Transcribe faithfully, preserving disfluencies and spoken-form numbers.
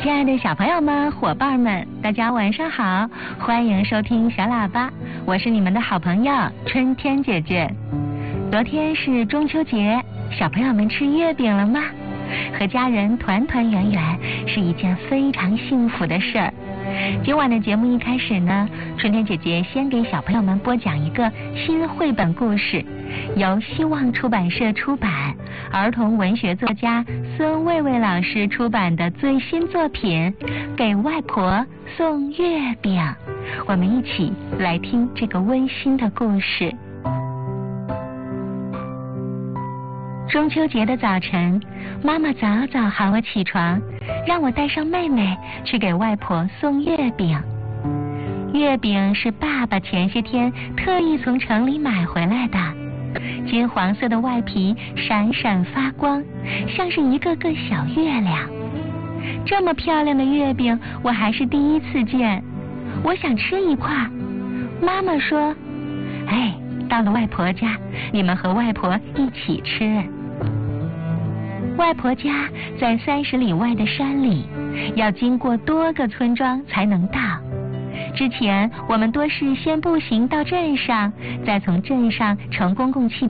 亲爱的小朋友们、伙伴们，大家晚上好，欢迎收听小喇叭，我是你们的好朋友春天姐姐。昨天是中秋节，小朋友们吃月饼了吗？和家人团团圆圆是一件非常幸福的事儿。今晚的节目一开始呢，春天姐姐先给小朋友们播讲一个新绘本故事，由希望出版社出版，儿童文学作家孙卫卫老师出版的最新作品《给外婆送月饼》。我们一起来听这个温馨的故事。中秋节的早晨，妈妈早早喊我起床，让我带上妹妹去给外婆送月饼。月饼是爸爸前些天特意从城里买回来的，金黄色的外皮闪闪发光，像是一个个小月亮。这么漂亮的月饼我还是第一次见，我想吃一块。妈妈说，哎，到了外婆家，你们和外婆一起吃。外婆家在三十里外的山里，要经过多个村庄才能到。之前我们多是先步行到镇上，再从镇上乘公共汽